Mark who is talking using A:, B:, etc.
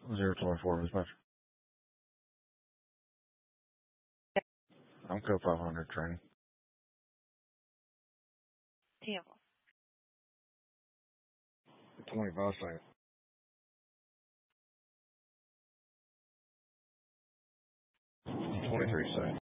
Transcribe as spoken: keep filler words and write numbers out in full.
A: Zero twenty-four dispatch. I'm code five hundred training.
B: Table.
A: twenty-five seconds. twenty-three seconds.